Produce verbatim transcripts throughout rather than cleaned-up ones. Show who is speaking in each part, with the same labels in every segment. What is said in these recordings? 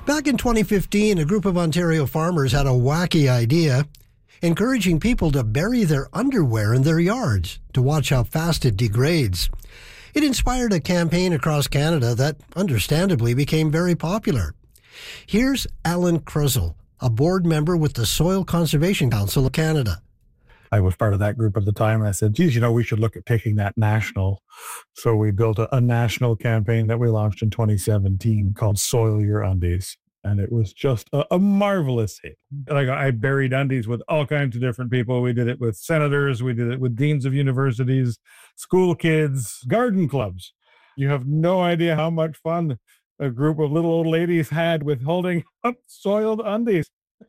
Speaker 1: Back in twenty fifteen, a group of Ontario farmers had a wacky idea, encouraging people to bury their underwear in their yards to watch how fast it degrades. It inspired a campaign across Canada that, understandably, became very popular. Here's Alan Kruszel, a board member with the Soil Conservation Council of Canada.
Speaker 2: I was part of that group at the time, and I said, geez, you know, we should look at taking that national. So we built a, a national campaign that we launched in twenty seventeen called Soil Your Undies. And it was just a, a marvelous hit. Like, I buried undies with all kinds of different people. We did it with senators. We did it with deans of universities, school kids, garden clubs. You have no idea how much fun a group of little old ladies had with holding up soiled undies.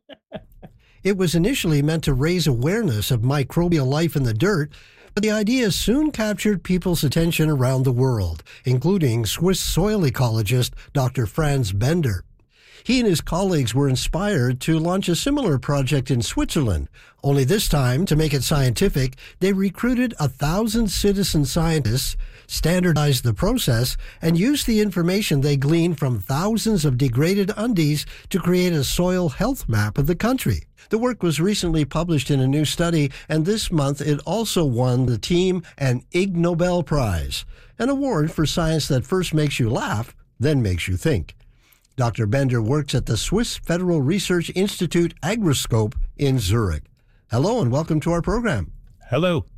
Speaker 1: It was initially meant to raise awareness of microbial life in the dirt, but the idea soon captured people's attention around the world, including Swiss soil ecologist Doctor Franz Bender. He and his colleagues were inspired to launch a similar project in Switzerland. Only this time, to make it scientific, they recruited a thousand citizen scientists, standardized the process, and used the information they gleaned from thousands of degraded undies to create a soil health map of the country. The work was recently published in a new study, and this month it also won the team an Ig Nobel Prize, an award for science that first makes you laugh, then makes you think. Doctor Bender works at the Swiss Federal Research Institute Agroscope in Zurich. Hello and welcome to our program.
Speaker 3: Hello.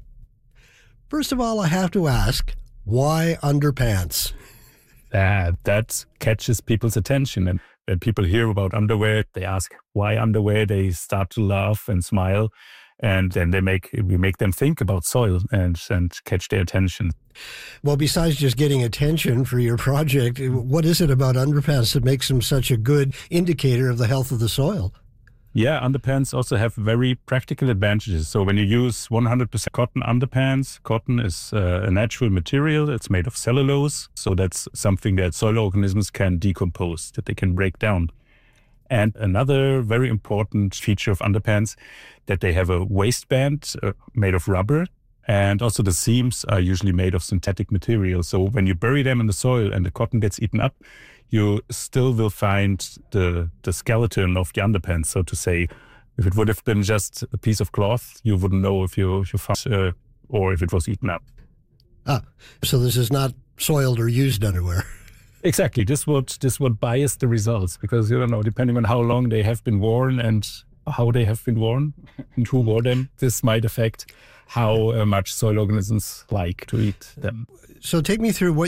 Speaker 1: First of all, I have to ask, why underpants?
Speaker 3: Uh, that catches people's attention. And when people hear about underwear, they ask why underwear, they start to laugh and smile. And then they make we make them think about soil and, and catch their attention.
Speaker 1: Well, besides just getting attention for your project, what is it about underpants that makes them such a good indicator of the health of the soil?
Speaker 3: Yeah, underpants also have very practical advantages. So when you use one hundred percent cotton underpants, cotton is uh, a natural material. It's made of cellulose. So that's something that soil organisms can decompose, that they can break down. And another very important feature of underpants, that they have a waistband uh, made of rubber. And also the seams are usually made of synthetic material. So when you bury them in the soil and the cotton gets eaten up, you still will find the, the skeleton of the underpants, so to say. If it would have been just a piece of cloth, you wouldn't know if you, if you found uh, or if it was eaten up.
Speaker 1: Ah, so this is not soiled or used underwear.
Speaker 3: Exactly. This would this would bias the results because, you don't know, depending on how long they have been worn and how they have been worn and who wore them, this might affect how uh, much soil organisms like to eat them.
Speaker 1: So take me through what